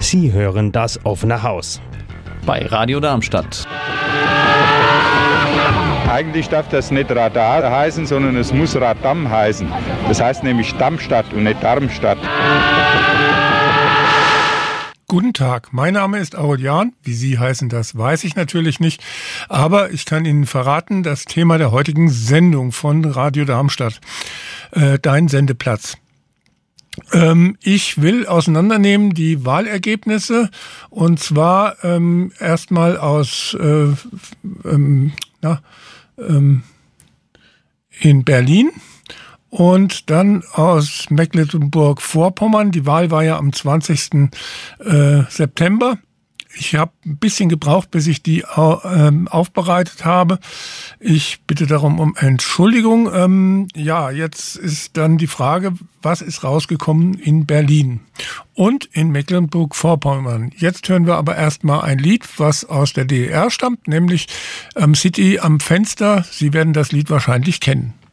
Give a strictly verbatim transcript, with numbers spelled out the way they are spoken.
Sie hören das offene Haus. Bei Radio Darmstadt. Eigentlich darf das nicht Radar heißen, sondern es muss Radam heißen. Das heißt nämlich Darmstadt und nicht Darmstadt. Guten Tag, mein Name ist Aurelian. Wie Sie heißen, das weiß ich natürlich nicht. Aber ich kann Ihnen verraten, das Thema der heutigen Sendung von Radio Darmstadt, äh, dein Sendeplatz. Ähm, ich will auseinandernehmen die Wahlergebnisse und zwar ähm, erstmal aus äh, ähm, na, ähm, in Berlin und dann aus Mecklenburg-Vorpommern. Die Wahl war ja am zwanzigsten September. Ich habe ein bisschen gebraucht, bis ich die ähm, aufbereitet habe. Ich bitte darum um Entschuldigung. Ähm, ja, jetzt ist dann die Frage, was ist rausgekommen in Berlin und in Mecklenburg-Vorpommern. Jetzt hören wir aber erstmal ein Lied, was aus der D D R stammt, nämlich ähm, City am Fenster. Sie werden das Lied wahrscheinlich kennen.